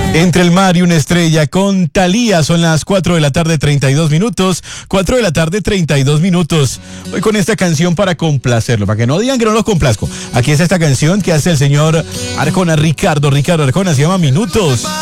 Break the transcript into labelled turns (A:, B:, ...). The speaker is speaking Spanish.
A: Entre el mar y una estrella con Thalía, son las 4 de la tarde 32 minutos, 4 de la tarde 32 minutos. Hoy con esta canción para complacerlo, para que no digan que no los complazco. Aquí está esta canción que hace el señor Arjona, Ricardo Arjona, se llama Minutos.